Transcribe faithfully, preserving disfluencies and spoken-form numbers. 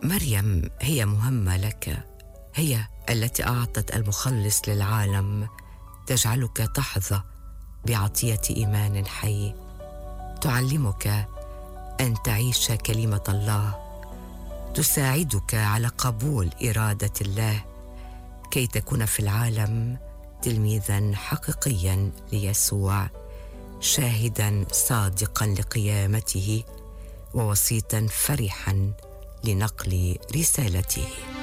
مريم هي مهمة لك، هي التي أعطت المخلص للعالم، تجعلك تحظى بعطية إيمان حي، تعلمك أن تعيش كلمة الله، تساعدك على قبول إرادة الله كي تكون في العالم تلميذاً حقيقياً ليسوع، شاهداً صادقاً لقيامته، ووسيطاً فرحاً لنقل رسالته.